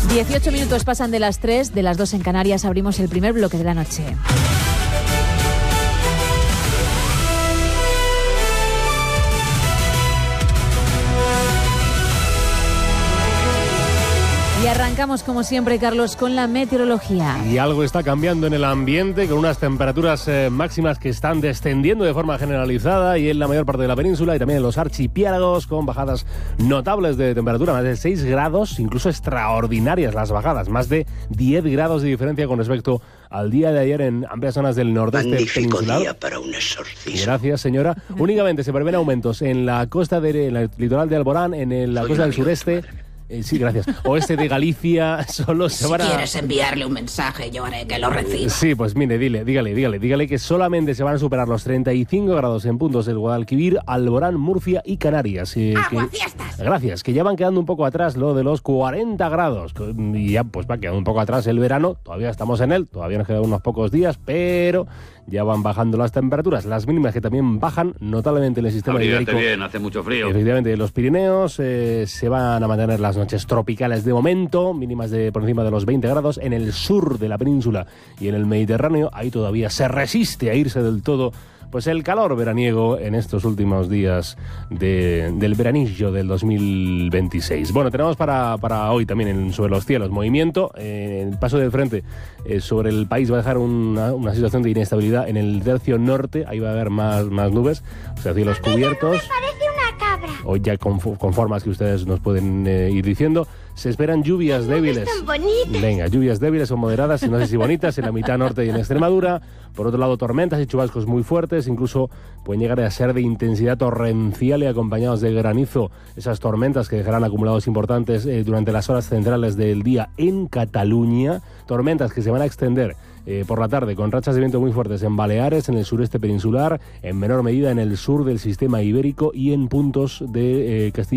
18 minutos pasan de las 3, de las 2 en Canarias. Abrimos el primer bloque de la noche. Y arrancamos, como siempre, Carlos, con la meteorología. Y algo está cambiando en el ambiente, con unas temperaturas máximas que están descendiendo de forma generalizada y en la mayor parte de la península y también en los archipiélagos, con bajadas notables de temperatura, más de 6 grados, incluso extraordinarias las bajadas, más de 10 grados de diferencia con respecto al día de ayer en amplias zonas del nordeste peninsular. Magnífico día para un exorcismo. Gracias, señora. Únicamente se prevén aumentos en la costa en el litoral de Alborán, en la costa del sureste. Sí, gracias. Oeste de Galicia, solo se van a... Si quieres enviarle un mensaje, yo haré que lo reciba. Sí, pues mire, dígale que solamente se van a superar los 35 grados en puntos del Guadalquivir, Alborán, Murcia y Canarias. ¡Aguafiestas! Gracias, que ya van quedando un poco atrás lo de los 40 grados. Y ya pues va quedando un poco atrás el verano, todavía estamos en él, todavía nos quedan unos pocos días, pero ya van bajando las temperaturas, las mínimas que también bajan notablemente en el sistema ibérico. Bien, hace mucho frío. Efectivamente, los Pirineos se van a mantener las noches tropicales de momento, mínimas por encima de los 20 grados. En el sur de la península y en el Mediterráneo, ahí todavía se resiste a irse del todo pues el calor veraniego en estos últimos días del veranillo del 2026. Bueno, tenemos para hoy también sobre los cielos movimiento. El paso del frente sobre el país va a dejar una situación de inestabilidad en el tercio norte. Ahí va a haber más nubes, o sea, cielos cubiertos. Me parece una cabra. Hoy ya con formas que ustedes nos pueden ir diciendo. Se esperan lluvias débiles. Están bonitas. Venga, lluvias débiles o moderadas, no sé si bonitas, en la mitad norte y en Extremadura. Por otro lado, tormentas y chubascos muy fuertes, incluso pueden llegar a ser de intensidad torrencial y acompañados de granizo. Esas tormentas que dejarán acumulados importantes durante las horas centrales del día en Cataluña. Tormentas que se van a extender por la tarde con rachas de viento muy fuertes en Baleares, en el sureste peninsular, en menor medida en el sur del sistema ibérico y en puntos de Castilla